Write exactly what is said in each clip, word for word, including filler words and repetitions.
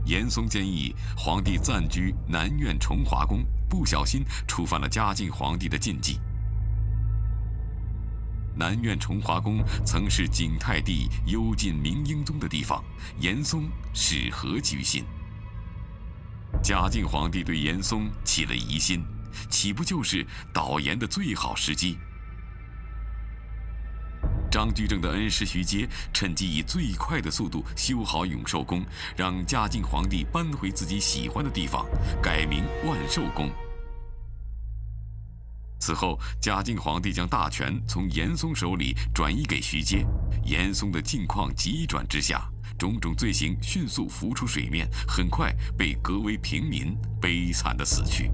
严嵩建议皇帝暂居南苑崇华宫，不小心触犯了嘉靖皇帝的禁忌。南苑崇华宫曾是景泰帝幽禁明英宗的地方，严嵩是何居心？嘉靖皇帝对严嵩起了疑心，岂不就是导盐的最好时机？张居正的恩师徐阶趁机以最快的速度修好永寿宫，让嘉靖皇帝搬回自己喜欢的地方，改名万寿宫。此后，嘉靖皇帝将大权从严嵩手里转移给徐阶，严嵩的境况急转直下，种种罪行迅速浮出水面，很快被革为平民，悲惨地死去。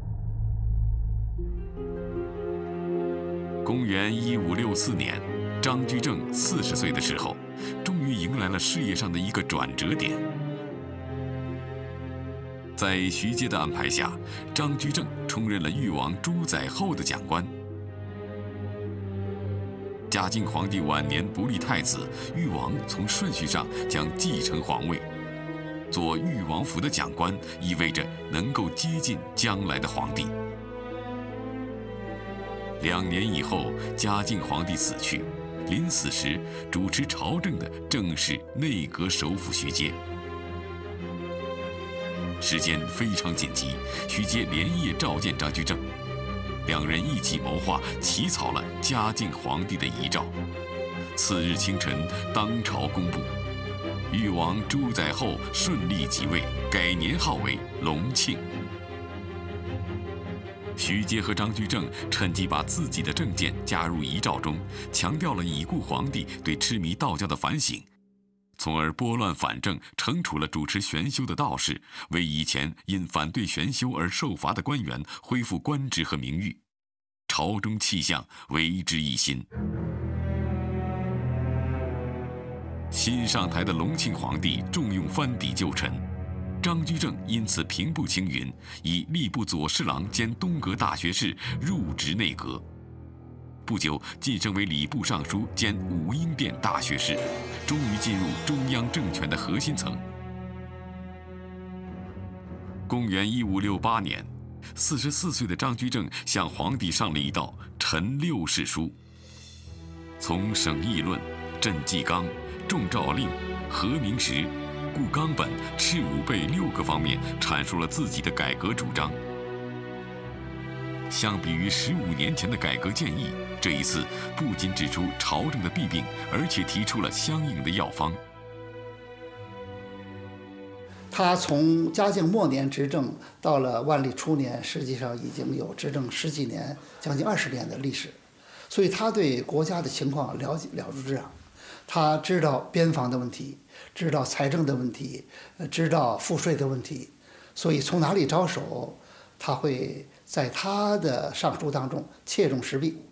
公元一五六四年，张居正四十岁的时候，终于迎来了事业上的一个转折点。在徐阶的安排下，张居正充任了裕王朱载垕的讲官。嘉靖皇帝晚年不立太子，裕王从顺序上将继承皇位。做裕王府的讲官，意味着能够接近将来的皇帝。两年以后，嘉靖皇帝死去，临死时主持朝政的正是内阁首辅徐阶。时间非常紧急，徐阶连夜召见张居正，两人一起谋划，起草了嘉靖皇帝的遗诏。次日清晨，当朝公布，裕王朱载垕顺利即位，改年号为隆庆。徐阶和张居正趁机把自己的政见加入遗诏中，强调了已故皇帝对痴迷道教的反省，从而拨乱反正，惩处了主持玄修的道士，为以前因反对玄修而受罚的官员恢复官职和名誉。朝中气象为之一新。新上台的隆庆皇帝重用藩邸旧臣，张居正因此平步青云，以吏部左侍郎兼东阁大学士入职内阁。不久晋升为礼部尚书兼武英殿大学士，终于进入中央政权的核心层。公元一五六八年，四十四岁的张居正向皇帝上了一道陈六事书，从省议论、朕纪纲、重诏令、和明时、固纲本、敕武备六个方面阐述了自己的改革主张。相比于十五年前的改革建议，这一次不仅指出朝政的弊病，而且提出了相应的药方。 他从嘉靖末年执政到了万历初年，实际上已经有执政十几年，将近二十年的历史，所以他对国家的情况了解了如指掌。他知道边防的问题，知道财政的问题，知道赋税的问题，所以从哪里着手，他会在他的上书当中切中时弊。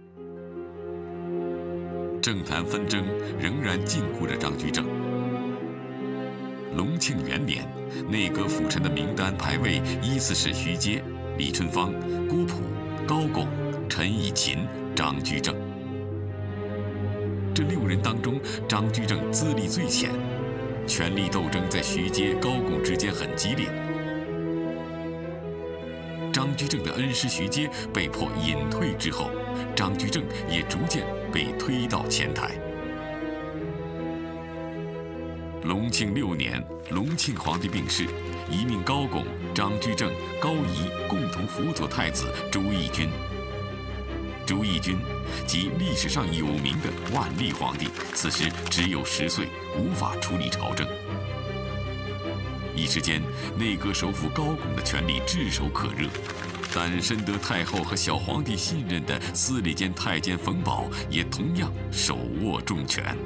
政坛纷争仍然禁锢着张居正。隆庆元年，内阁辅臣的名单排位依次是徐阶、李春芳、郭璞、高拱、陈以勤、张居正。这六人当中，张居正资历最浅，权力斗争在徐阶、高拱之间很激烈。张居正的恩师徐阶被迫隐退之后，张居正也逐渐被推到前台。隆庆六年，隆庆皇帝病逝，遗命高拱、张居正、高仪共同辅佐太子朱翊钧。朱翊钧即历史上有名的万历皇帝，此时只有十岁，无法处理朝政。一时间，内阁首辅高拱的权力炙手可热，但深得太后和小皇帝信任的司礼监太监冯保也同样手握重权。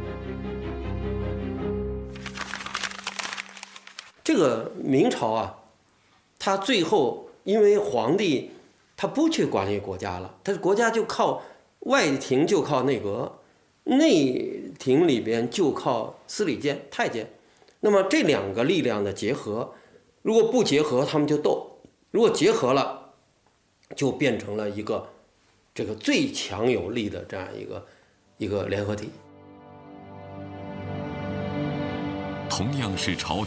这个明朝啊，他最后因为皇帝他不去管理国家了，他国家就靠外廷，就靠内阁，内廷里边就靠司礼监太监。那么这两个力量的结合，如果不结合，他们就斗；如果结合了，就变成了一个这个最强有力的这样一个一个联合体。 同样是朝